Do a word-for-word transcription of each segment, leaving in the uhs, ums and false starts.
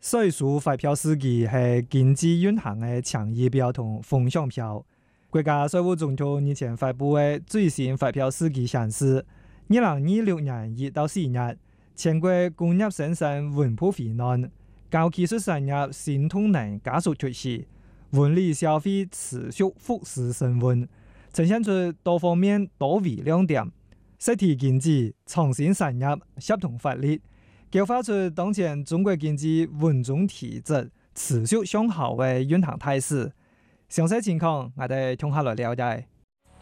所以发票司機係經濟運行嘅倡議表同風向票。國家稅務總局日前發布嘅最新發票司機顯示，二零二六年一到四月，全國工業生產穩步回暖，高技術產業新動能加速出現，文理消費持續復甦升溫，呈現出多方面多維亮點。實體經濟、創新產業協同發力，激發出當前中國經濟穩中提質、持續向好嘅運行態勢。詳細情況，我哋聽下來了解。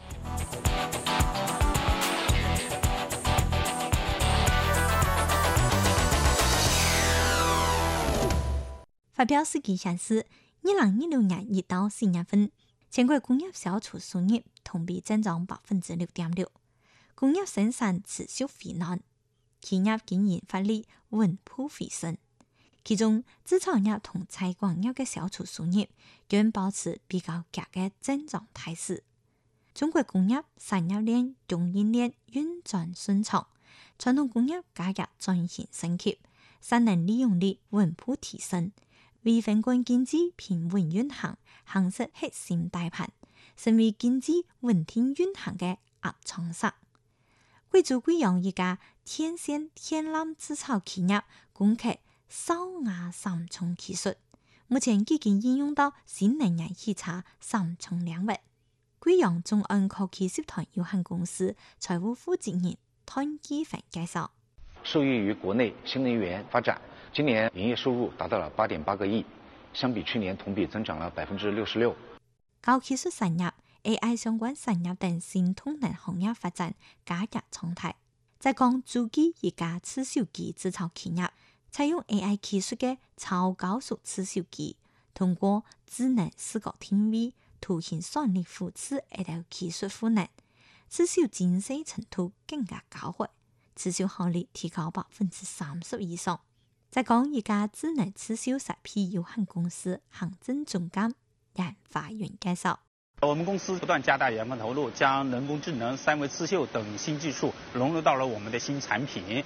發表司機顯示，二零二六年一到四月份，全國工業銷出數額同比增長百分之六點六，工業生產持續回暖，企業經營發力穩步回升。其中，製造業同採光業嘅銷出數額均保持比較強嘅增長態勢。中國工業產業鏈、供應鏈運轉順暢，傳統工業加入轉型升級，產能利用率穩步提升，為分管經濟平穩運行夯實核心大盤，成為經濟穩定運行嘅壓艙石。貴州貴陽一家天線天纜製造企業攻克燒瓦三重技術，目前已經應用到新能源汽車三重領域。貴陽中安科技集團有限公司財務負責人湯基芬介紹， 受益於國內新能源發展，今年營業收入達到了八點八個億，相比去年同比增長了百分之六十六。 高技術產業、A I 相關產業等新動能行業發展加入常態。再講諸暨一家刺繡機製造企業，採用 A I 技術嘅超高速刺繡機，通過智能視覺定位、圖形算力扶持等技術賦能，刺繡精細程度更加高倍，刺繡效率提高百分之三十以上。再講一家智能刺繡設備有限公司行政總監楊發源介紹。 我們公司不斷加大研發投入，將人工智能、三維刺繡等新技術融入到了我們的新產品。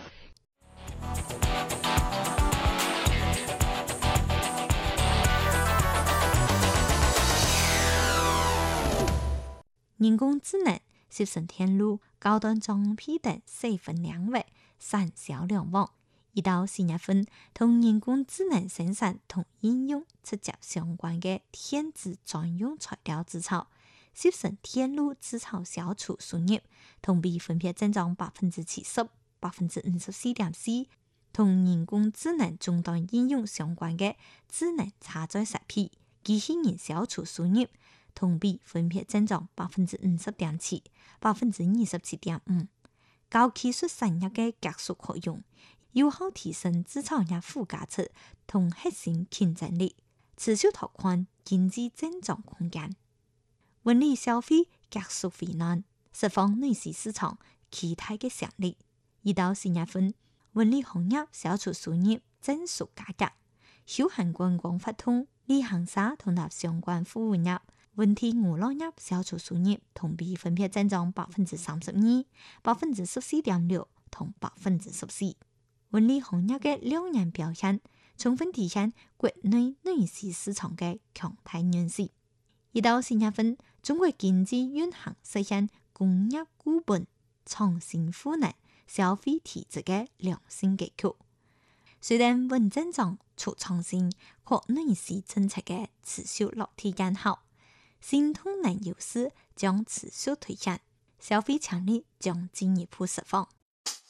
人工智能、集成電路、高端裝備等細分領域產銷兩旺。一到四月份，同人工智能生產同應用直接相關嘅電子專用材料製造、集成電路製造銷出數額同比分別增長百分之七十、百分之五十四點四。同人工智能終端應用相關嘅智能插載設備、機器人銷出數額同比分別增長百分之五十點七、百分之二十七點五。高技術產業嘅急速擴容，有效提升製造業附加值同核心競爭力，持續拓寬經濟增長空間。文理消費急速回暖，釋放內需市場期待嘅潛力。一到四月份，文理行業銷出數額增速加劇，休閒觀光發通、旅行社同立相關服務業、文體娛樂業銷出數額同比分別增長百分之三十二、百分之十四點六同百分之十四。文理行業嘅兩年表現，充分體現國內內需市場嘅強大韌性。一到四月份，中國經濟運行實現工業固本、創新賦能、消費提質嘅良性結構。雖然穩增長、促創新、擴內需政策嘅持續落地見效，新動能優勢將持續推進，消費潛力將進一步釋放。